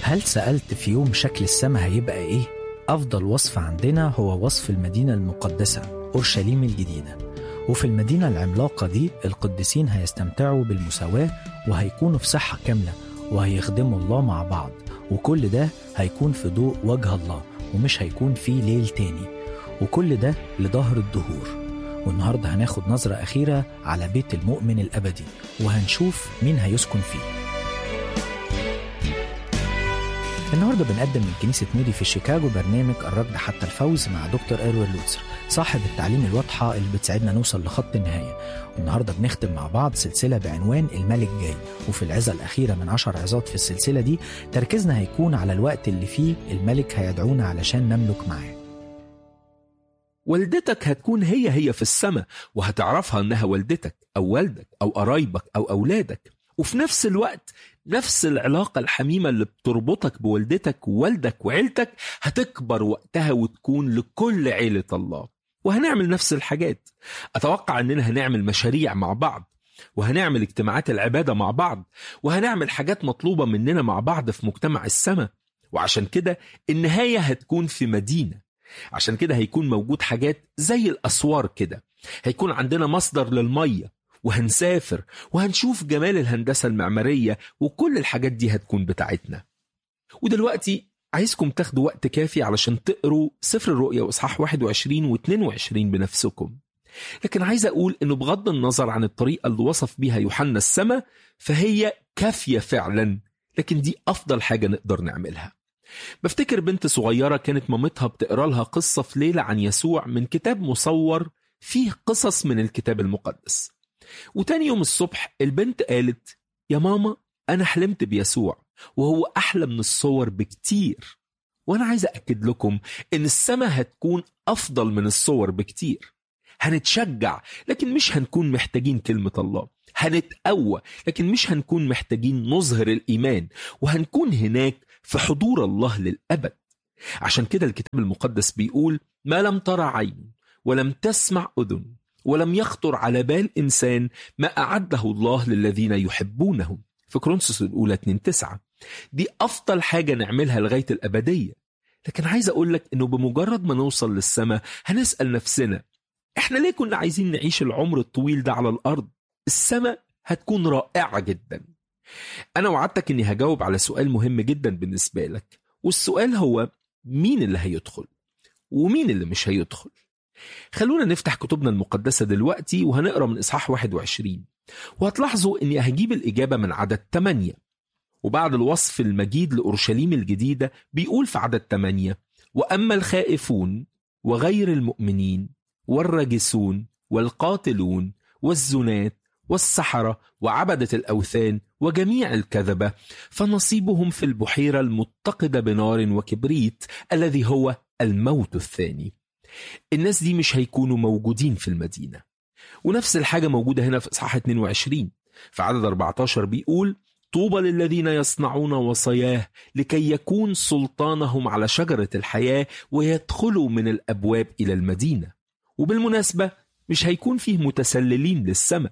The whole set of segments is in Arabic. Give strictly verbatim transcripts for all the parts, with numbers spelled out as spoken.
هل سألت في يوم شكل السماء هيبقى إيه؟ أفضل وصف عندنا هو وصف المدينة المقدسة أورشليم الجديدة. وفي المدينة العملاقة دي القديسين هيستمتعوا بالمساواة وهيكونوا في صحة كاملة وهيخدموا الله مع بعض، وكل ده هيكون في ضوء وجه الله ومش هيكون فيه ليل تاني، وكل ده لظهر الدهور. والنهاردة هناخد نظرة أخيرة على بيت المؤمن الأبدي وهنشوف مين هيسكن فيه. النهاردة بنقدم من كنيسة مودي في شيكاغو برنامج الركض حتى الفوز مع دكتور إيروين لوتسر، صاحب التعليم الواضحة اللي بتساعدنا نوصل لخط النهاية. والنهاردة بنختم مع بعض سلسلة بعنوان الملك جاي، وفي العظة الأخيرة من عشر عظات في السلسلة دي تركيزنا هيكون على الوقت اللي فيه الملك هيدعونا علشان نملك معاه. والدتك هتكون هي هي في السماء، وهتعرفها انها والدتك او والدك او قرايبك او اولادك، وفي نفس الوقت نفس العلاقة الحميمة اللي بتربطك بوالدتك ووالدك وعيلتك هتكبر وقتها وتكون لكل عيلة الله. وهنعمل نفس الحاجات. أتوقع أننا هنعمل مشاريع مع بعض، وهنعمل اجتماعات العبادة مع بعض، وهنعمل حاجات مطلوبة مننا مع بعض في مجتمع السماء. وعشان كده النهاية هتكون في مدينة. عشان كده هيكون موجود حاجات زي الأسوار كده، هيكون عندنا مصدر للمية، وهنسافر وهنشوف جمال الهندسة المعمارية، وكل الحاجات دي هتكون بتاعتنا. ودلوقتي عايزكم تاخدوا وقت كافي علشان تقروا سفر الرؤيا وإصحاح واحد وعشرين واثنين وعشرين بنفسكم. لكن عايز أقول إنه بغض النظر عن الطريقة اللي وصف بيها يوحنا السماء فهي كافية فعلا، لكن دي أفضل حاجة نقدر نعملها. بفتكر بنت صغيرة كانت مامتها بتقرأ لها قصة في ليلة عن يسوع من كتاب مصور فيه قصص من الكتاب المقدس. وتاني يوم الصبح البنت قالت: يا ماما، أنا حلمت بيسوع وهو أحلى من الصور بكتير. وأنا عايز أكد لكم إن السماء هتكون أفضل من الصور بكتير. هنتشجع لكن مش هنكون محتاجين كلمة الله، هنتقوى لكن مش هنكون محتاجين نظهر الإيمان، وهنكون هناك في حضور الله للأبد. عشان كده الكتاب المقدس بيقول: ما لم ترى عين ولم تسمع أذن ولم يخطر على بال إنسان ما أعده الله للذين يحبونه، في كورنثوس الأولى اثنين تسعة. دي أفضل حاجة نعملها لغاية الأبدية. لكن عايز أقول لك إنه بمجرد ما نوصل للسماء هنسأل نفسنا: إحنا ليه كنا عايزين نعيش العمر الطويل ده على الأرض؟ السماء هتكون رائعة جدا. أنا وعدتك إني هجاوب على سؤال مهم جدا بالنسبة لك، والسؤال هو: مين اللي هيدخل ومين اللي مش هيدخل؟ خلونا نفتح كتبنا المقدسة دلوقتي وهنقرأ من إصحاح واحد وعشرين، وهتلاحظوا إني هجيب الإجابة من عدد ثمانية. وبعد الوصف المجيد لأورشليم الجديدة بيقول في عدد ثمانية: وأما الخائفون وغير المؤمنين والراجسون والقاتلون والزنات والسحرة وعبدة الأوثان وجميع الكذبة فنصيبهم في البحيرة المتقدة بنار وكبريت الذي هو الموت الثاني. الناس دي مش هيكونوا موجودين في المدينة. ونفس الحاجة موجودة هنا في إصحاح اثنين وعشرين في عدد أربعة عشر بيقول: طوبى للذين يصنعون وصاياه لكي يكون سلطانهم على شجرة الحياة ويدخلوا من الأبواب إلى المدينة. وبالمناسبة مش هيكون فيه متسللين للسماء،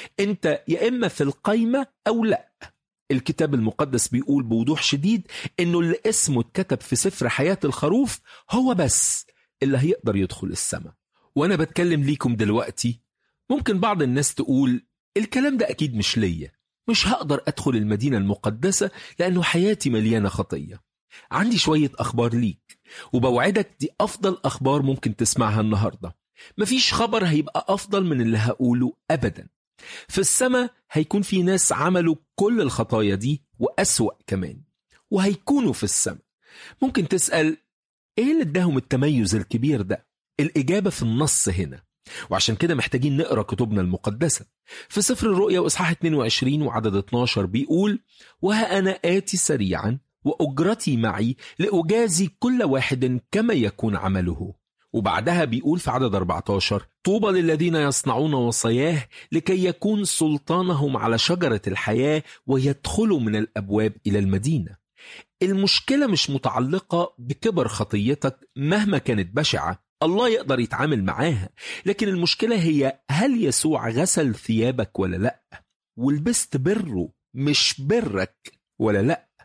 انت يا إما في القايمة أو لا. الكتاب المقدس بيقول بوضوح شديد إنه اللي اسمه اتكتب في سفر حياة الخروف هو بس اللي هيقدر يدخل السماء. وأنا بتكلم ليكم دلوقتي ممكن بعض الناس تقول: الكلام ده أكيد مش ليا، مش هقدر أدخل المدينة المقدسة لأنه حياتي مليانة خطية. عندي شوية أخبار ليك، وبوعدك دي أفضل أخبار ممكن تسمعها النهاردة. مفيش خبر هيبقى أفضل من اللي هقوله أبدا. في السماء هيكون في ناس عملوا كل الخطايا دي وأسوأ كمان، وهيكونوا في السماء. ممكن تسأل: إيه اللي اداهم التميز الكبير ده؟ الإجابة في النص هنا، وعشان كده محتاجين نقرأ كتبنا المقدسة. في سفر الرؤيا وإصحاح اثنين وعشرين وعدد اثناشر بيقول: وها أنا آتي سريعا وأجرتي معي لأجازي كل واحد كما يكون عمله. وبعدها بيقول في عدد أربعة عشر: طوبى للذين يصنعون وصاياه لكي يكون سلطانهم على شجرة الحياة ويدخلوا من الأبواب إلى المدينة. المشكلة مش متعلقة بكبر خطيتك مهما كانت بشعة، الله يقدر يتعامل معاها. لكن المشكلة هي: هل يسوع غسل ثيابك ولا لأ؟ ولبست بره مش برك ولا لأ؟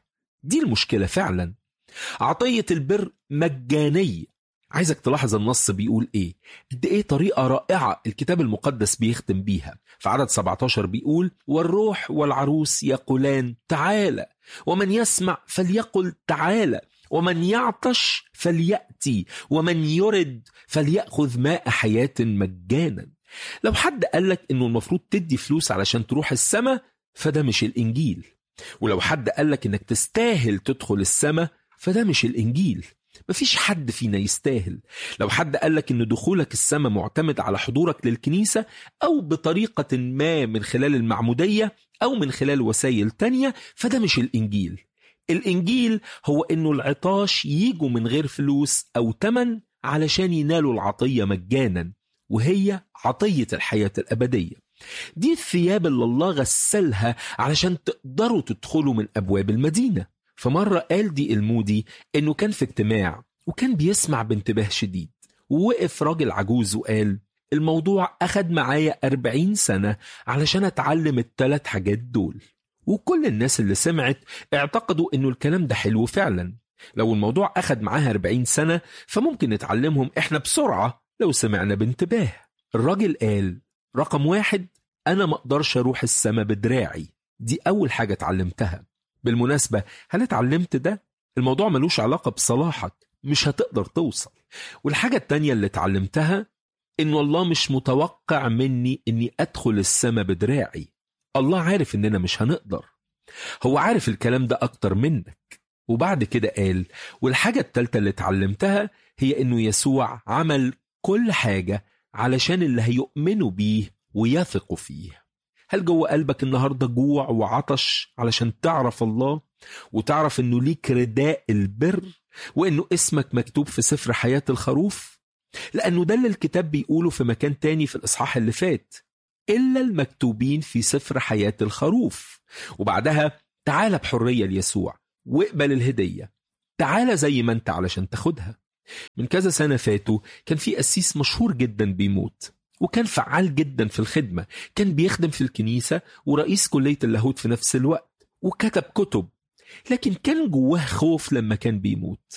دي المشكلة فعلا. عطية البر مجانية. عايزك تلاحظ النص بيقول ايه، قد ايه طريقة رائعة الكتاب المقدس بيختم بيها. في عدد سبعة عشر بيقول: والروح والعروس يقولان تعالى، ومن يسمع فليقل تعالى، ومن يعطش فليأتي، ومن يرد فليأخذ ماء حياة مجانا. لو حد قالك انه المفروض تدي فلوس علشان تروح السماء، فده مش الإنجيل. ولو حد قالك انك تستاهل تدخل السماء، فده مش الإنجيل. مفيش حد فينا يستاهل. لو حد قالك ان دخولك السماء معتمد على حضورك للكنيسة، او بطريقة ما من خلال المعمودية، او من خلال وسائل تانية، فده مش الإنجيل. الإنجيل هو انه العطاش ييجوا من غير فلوس او تمن علشان ينالوا العطية مجانا، وهي عطية الحياة الأبدية. دي الثياب اللي الله غسلها علشان تقدروا تدخلوا من أبواب المدينة. فمرة قال دي المودي إنه كان في اجتماع وكان بيسمع بانتباه شديد، ووقف راجل عجوز وقال: الموضوع أخد معايا أربعين سنة علشان أتعلم الثلاث حاجات دول. وكل الناس اللي سمعت اعتقدوا إنه الكلام ده حلو فعلا. لو الموضوع أخد معاها أربعين سنة، فممكن نتعلمهم إحنا بسرعة لو سمعنا بانتباه. الراجل قال: رقم واحد، أنا ما أقدرش أروح السما بدراعي. دي أول حاجة اتعلمتها. بالمناسبة، هل اتعلمت ده؟ الموضوع ملوش علاقة بصلاحك، مش هتقدر توصل. والحاجة التانية اللي اتعلمتها إنه الله مش متوقع مني إني أدخل السما بدراعي. الله عارف إننا مش هنقدر، هو عارف الكلام ده أكتر منك. وبعد كده قال: والحاجة التالتة اللي اتعلمتها هي إنه يسوع عمل كل حاجة علشان اللي هيؤمنوا بيه ويثقوا فيه. هل جوه قلبك النهاردة جوع وعطش علشان تعرف الله، وتعرف إنه ليك رداء البر، وإنه اسمك مكتوب في سفر حياة الخروف؟ لأنه ده اللي الكتاب بيقوله في مكان تاني في الإصحاح اللي فات: إلا المكتوبين في سفر حياة الخروف. وبعدها تعال بحرية ليسوع واقبل الهدية. تعال زي ما انت علشان تاخدها. من كذا سنة فاتوا كان في قسيس مشهور جدا بيموت، وكان فعال جدا في الخدمة. كان بيخدم في الكنيسة ورئيس كلية اللاهوت في نفس الوقت، وكتب كتب. لكن كان جواه خوف لما كان بيموت.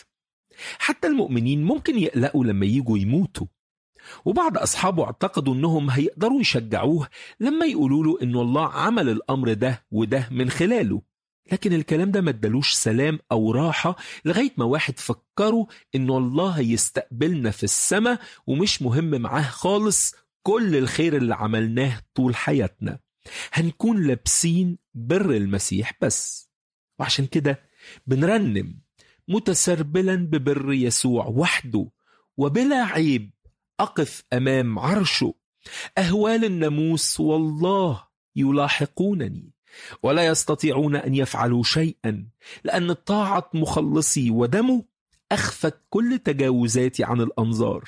حتى المؤمنين ممكن يقلقوا لما ييجوا يموتوا. وبعض أصحابه اعتقدوا أنهم هيقدروا يشجعوه لما يقولوا له أنه الله عمل الأمر ده وده من خلاله. لكن الكلام ده ما ادالوش سلام أو راحة، لغاية ما واحد فكروا أنه الله هيستقبلنا في السماء ومش مهم معاه خالص كل الخير اللي عملناه طول حياتنا، هنكون لابسين بر المسيح بس. وعشان كده بنرنم: متسربلا ببر يسوع وحده، وبلا عيب أقف أمام عرشه. أهوال الناموس والله يلاحقونني، ولا يستطيعون أن يفعلوا شيئا، لأن الطاعة مخلصي ودمه أخفت كل تجاوزاتي عن الأنظار.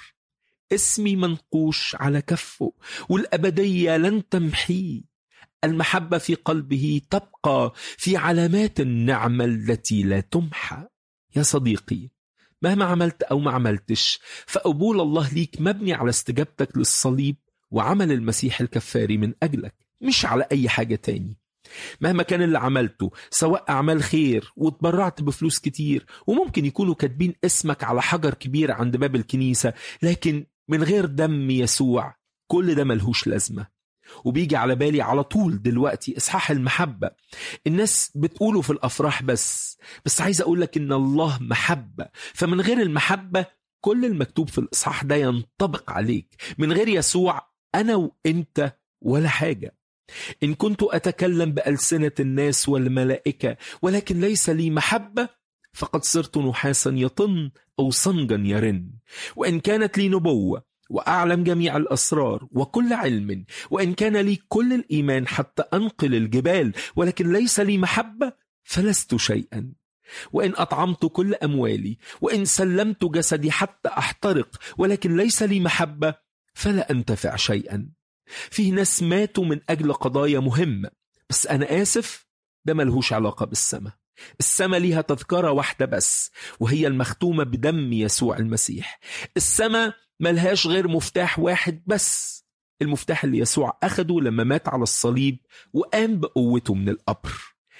اسمي منقوش على كفه، والأبدية لن تمحيه. المحبة في قلبه تبقى في علامات النعمة التي لا تمحى. يا صديقي، مهما عملت أو ما عملتش، فقبول الله ليك مبني على استجابتك للصليب وعمل المسيح الكفاري من أجلك، مش على أي حاجة تاني. مهما كان اللي عملته، سواء أعمال خير واتبرعت بفلوس كتير، وممكن يكونوا كاتبين اسمك على حجر كبير عند باب الكنيسة، لكن من غير دم يسوع كل ده ملهوش لازمة. وبيجي على بالي على طول دلوقتي إصحاح المحبة. الناس بتقوله في الأفراح بس بس عايز أقولك إن الله محبة، فمن غير المحبة كل المكتوب في الإصحاح ده ينطبق عليك. من غير يسوع أنا وإنت ولا حاجة. إن كنت أتكلم بألسنة الناس والملائكة ولكن ليس لي محبة، فقد صرت نحاسا يطن أو صنجا يرن. وإن كانت لي نبوة وأعلم جميع الأسرار وكل علم، وإن كان لي كل الإيمان حتى أنقل الجبال، ولكن ليس لي محبة، فلست شيئا. وإن أطعمت كل أموالي، وإن سلمت جسدي حتى أحترق، ولكن ليس لي محبة، فلا أنتفع شيئا. فيه ناس ماتوا من أجل قضايا مهمة، بس أنا آسف، ده ملهوش علاقة بالسماء. السماء ليها تذكرة واحدة بس، وهي المختومة بدم يسوع المسيح. السماء ملهاش غير مفتاح واحد بس، المفتاح اللي يسوع أخده لما مات على الصليب وقام بقوته من القبر.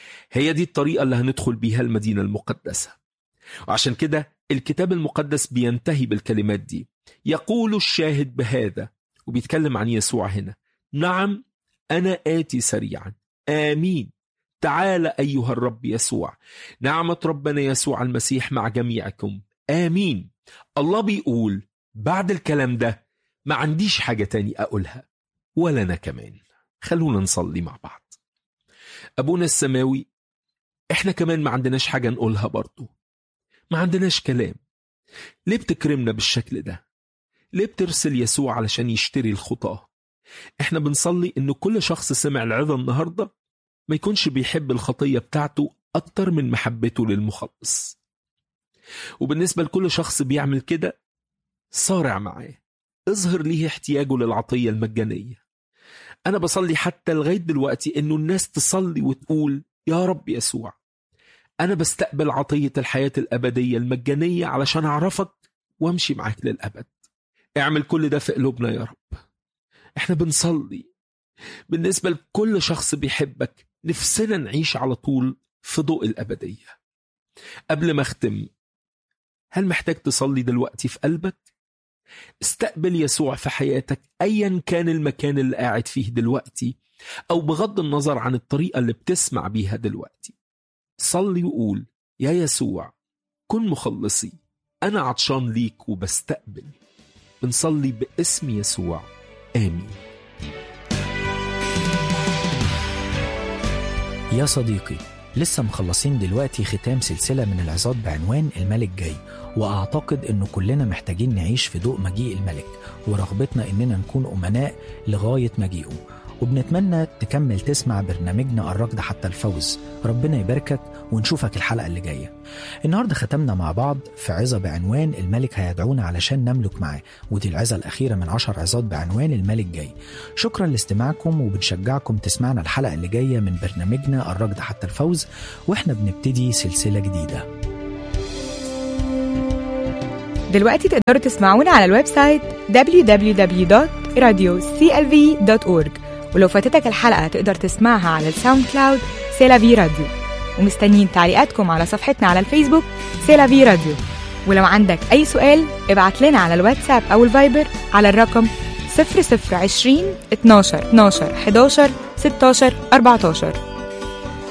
هي دي الطريقة اللي هندخل بيها المدينة المقدسة. وعشان كده الكتاب المقدس بينتهي بالكلمات دي: يقول الشاهد بهذا، وبيتكلم عن يسوع هنا: نعم أنا آتي سريعا، آمين، تعال أيها الرب يسوع، نعمة ربنا يسوع المسيح مع جميعكم، آمين. الله بيقول بعد الكلام ده ما عنديش حاجة تاني أقولها، ولا أنا كمان. خلونا نصلي مع بعض. أبونا السماوي، إحنا كمان ما عندناش حاجة نقولها برضو، ما عندناش كلام. ليه بتكرمنا بالشكل ده؟ ليه بترسل يسوع علشان يشتري الخطاة؟ إحنا بنصلي إنه كل شخص سمع العظة النهاردة ما يكونش بيحب الخطية بتاعته أكتر من محبته للمخلص. وبالنسبة لكل شخص بيعمل كده، صارع معاه، اظهر ليه احتياجه للعطية المجانية. أنا بصلي حتى لغاية دلوقتي إنه الناس تصلي وتقول: يا رب يسوع، أنا بستقبل عطية الحياة الأبدية المجانية علشان أعرفك وامشي معاك للأبد. اعمل كل ده في قلوبنا يا رب. احنا بنصلي بالنسبة لكل شخص بيحبك، نفسنا نعيش على طول في ضوء الأبدية. قبل ما أختم، هل محتاج تصلي دلوقتي في قلبك؟ استقبل يسوع في حياتك أيا كان المكان اللي قاعد فيه دلوقتي، أو بغض النظر عن الطريقة اللي بتسمع بيها دلوقتي. صلي وقول: يا يسوع كن مخلصي، أنا عطشان ليك وبستقبل. بنصلي باسم يسوع، آمين. يا صديقي، لسه مخلصين دلوقتي ختام سلسلة من العظات بعنوان الملك جاي، وأعتقد أنه كلنا محتاجين نعيش في ضوء مجيء الملك، ورغبتنا أننا نكون أمناء لغاية مجيئه. وبنتمنى تكمل تسمع برنامجنا الركض حتى الفوز. ربنا يباركك، ونشوفك الحلقة اللي جاية. النهاردة ختمنا مع بعض في عظة بعنوان الملك هيدعونا علشان نملك معاه، ودي العظة الأخيرة من عشر عظات بعنوان الملك جاي. شكرا لاستماعكم، وبنشجعكم تسمعنا الحلقة اللي جاية من برنامجنا الركض حتى الفوز، وإحنا بنبتدي سلسلة جديدة. دلوقتي تقدروا تسمعونا على الويب سايت دبليو دبليو دبليو دوت راديو سي إل في دوت أورج، ولو فاتتك الحلقة تقدر تسمعها على الساوند كلاود سيلافي راديو. ومستنيين تعليقاتكم على صفحتنا على الفيسبوك سيلافي راديو. ولو عندك أي سؤال ابعت لنا على الواتساب أو الفايبر على الرقم صفر صفر عشرين اتناشر اتناشر حداشر ستاشر أربعتاشر.